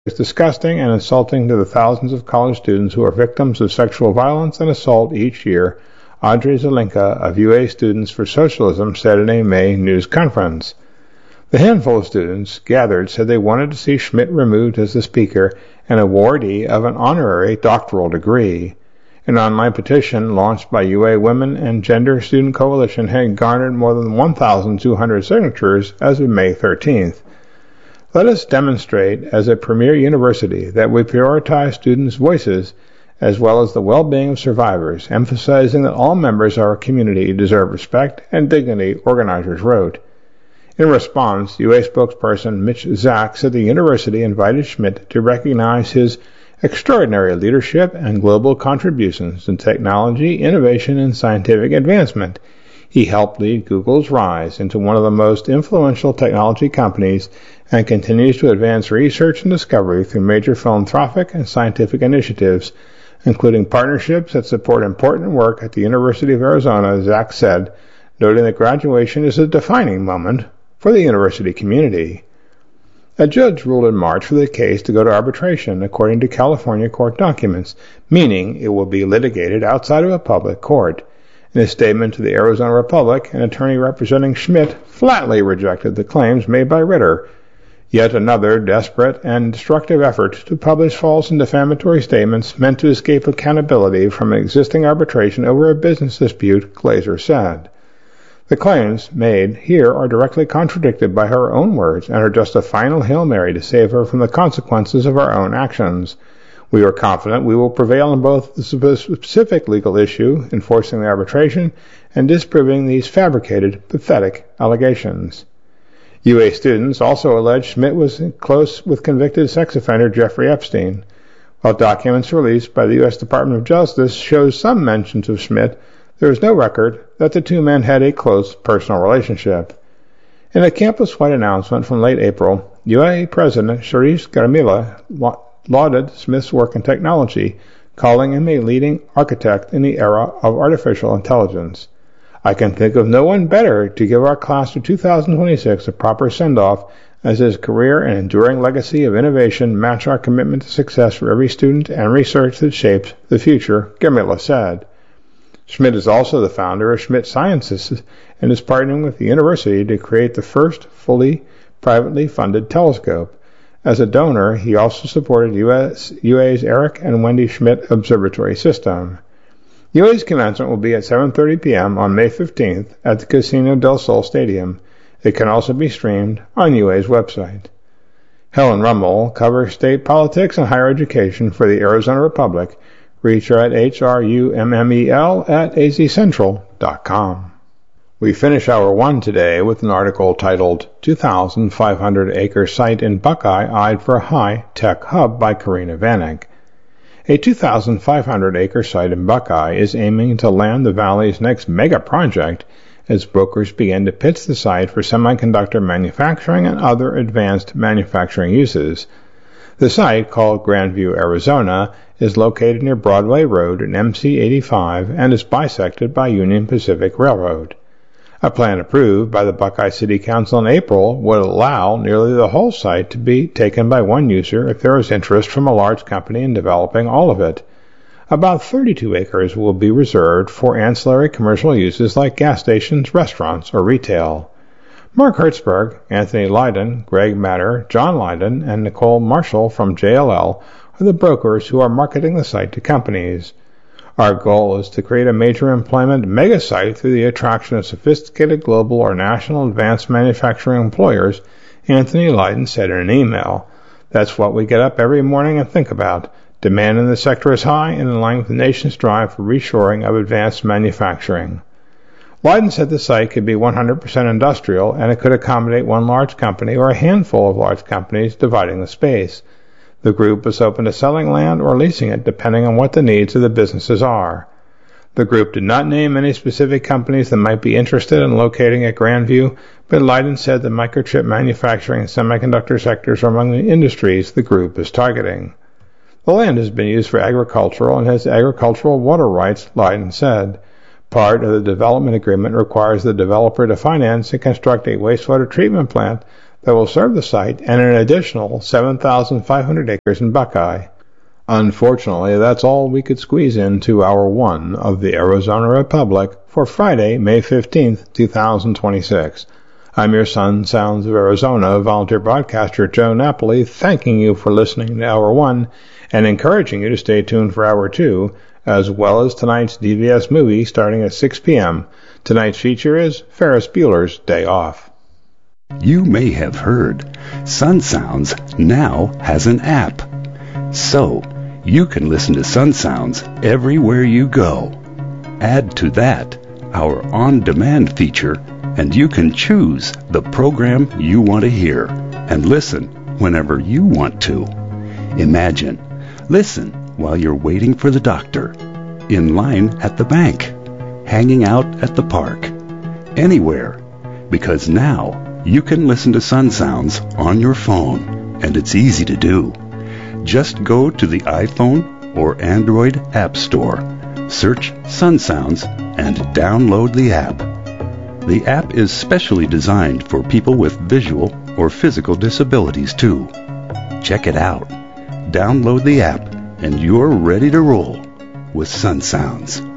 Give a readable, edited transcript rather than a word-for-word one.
is disgusting and insulting to the thousands of college students who are victims of sexual violence and assault each year, Audrey Zelenka of UA Students for Socialism said in a May news conference. The handful of students gathered said they wanted to see Schmidt removed as the speaker and awardee of an honorary doctoral degree. An online petition launched by UA Women and Gender Student Coalition had garnered more than 1,200 signatures as of May 13th. Let us demonstrate as a premier university that we prioritize students' voices as well as the well-being of survivors, emphasizing that all members of our community deserve respect and dignity, organizers wrote. In response, UA spokesperson Mitch Zak said the university invited Schmidt to recognize his extraordinary leadership and global contributions in technology, innovation, and scientific advancement. He helped lead Google's rise into one of the most influential technology companies and continues to advance research and discovery through major philanthropic and scientific initiatives, including partnerships that support important work at the University of Arizona, Zak said, noting that graduation is a defining moment for the university community. A judge ruled in March for the case to go to arbitration, according to California court documents, meaning it will be litigated outside of a public court. In a statement to the Arizona Republic, an attorney representing Schmidt flatly rejected the claims made by Ritter. Yet another desperate and destructive effort to publish false and defamatory statements meant to escape accountability from an existing arbitration over a business dispute, Glazer said. The claims made here are directly contradicted by her own words and are just a final Hail Mary to save her from the consequences of our own actions. We are confident we will prevail on both the specific legal issue, enforcing the arbitration, and disproving these fabricated, pathetic allegations. UA students also allege Schmidt was close with convicted sex offender Jeffrey Epstein. While documents released by the U.S. Department of Justice show some mentions of Schmidt, there is no record that the two men had a close personal relationship. In a campus-wide announcement from late April, UA President Sharice Garmila lauded Smith's work in technology, calling him a leading architect in the era of artificial intelligence. I can think of no one better to give our class of 2026 a proper send-off, as his career and enduring legacy of innovation match our commitment to success for every student and research that shapes the future, Garmila said. Schmidt is also the founder of Schmidt Sciences and is partnering with the university to create the first fully privately funded telescope. As a donor, he also supported UA's Eric and Wendy Schmidt Observatory System. UA's commencement will be at 7:30 p.m. on May 15th at the Casino del Sol Stadium. It can also be streamed on UA's website. Helen Rummel covers state politics and higher education for the Arizona Republic. Reach her at hrummel@azcentral.com. We finish Hour 1 today with an article titled 2,500-Acre Site in Buckeye Eyed for a High-Tech Hub by Karina Vanek. A 2,500-acre site in Buckeye is aiming to land the valley's next mega project as brokers begin to pitch the site for semiconductor manufacturing and other advanced manufacturing uses. The site, called Grandview, Arizona, is located near Broadway Road and MC 85 and is bisected by Union Pacific Railroad. A plan approved by the Buckeye City Council in April would allow nearly the whole site to be taken by one user if there is interest from a large company in developing all of it. About 32 acres will be reserved for ancillary commercial uses like gas stations, restaurants, or retail. Mark Hertzberg, Anthony Lydon, Greg Matter, John Lydon, and Nicole Marshall from JLL are the brokers who are marketing the site to companies. Our goal is to create a major employment mega-site through the attraction of sophisticated global or national advanced manufacturing employers, Anthony Lydon said in an email. That's what we get up every morning and think about. Demand in the sector is high and in line with the nation's drive for reshoring of advanced manufacturing. Lydon said the site could be 100% industrial and it could accommodate one large company or a handful of large companies dividing the space. The group is open to selling land or leasing it depending on what the needs of the businesses are. The group did not name any specific companies that might be interested in locating at Grandview, but Lydon said the microchip manufacturing and semiconductor sectors are among the industries the group is targeting. The land has been used for agricultural and has agricultural water rights, Lydon said. Part of the development agreement requires the developer to finance and construct a wastewater treatment plant that will serve the site and an additional 7,500 acres in Buckeye. Unfortunately, that's all we could squeeze into Hour 1 of the Arizona Republic for Friday, May 15th, 2026. I'm your Sun Sounds of Arizona volunteer broadcaster Joe Napoli, thanking you for listening to Hour 1 and encouraging you to stay tuned for Hour 2, as well as tonight's DVS movie starting at 6 p.m. Tonight's feature is Ferris Bueller's Day Off. You may have heard Sun Sounds now has an app. So, you can listen to Sun Sounds everywhere you go. Add to that our on-demand feature, and you can choose the program you want to hear and listen whenever you want to. Imagine, listen while you're waiting for the doctor, in line at the bank, hanging out at the park, anywhere, because now you can listen to Sun Sounds on your phone, and it's easy to do. Just go to the iPhone or Android App Store, search Sun Sounds, and download the app. The app is specially designed for people with visual or physical disabilities too. Check it out. Download the app, and you're ready to roll with Sun Sounds.